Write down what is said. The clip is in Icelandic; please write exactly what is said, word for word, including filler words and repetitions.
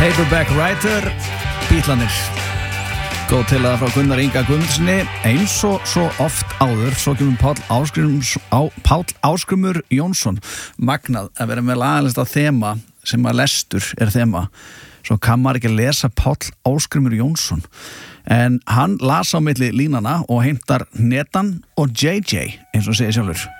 Paperback Writer, Bítlanir. Góð til að frá Gunnar Inga Guðmundssoni, eins og svo oft áður, svo kemur Páll Ásgríms, á, Páll Ásgrímur Jónsson, magnað að vera með lagalista þema sem að lestur er þema, svo kann maður ekki að lesa Páll Ásgrímur Jónsson, en hann las á milli línana og heimtar Netan og J J, eins og segir sjálfur.